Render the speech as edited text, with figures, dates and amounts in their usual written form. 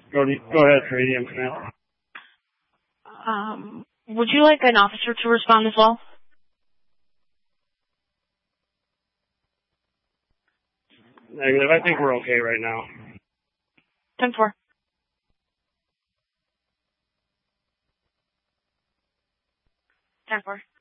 Go ahead, Radium Command. Would you like an officer to respond as well? Negative. I think we're okay right now. 10-4. 10-4.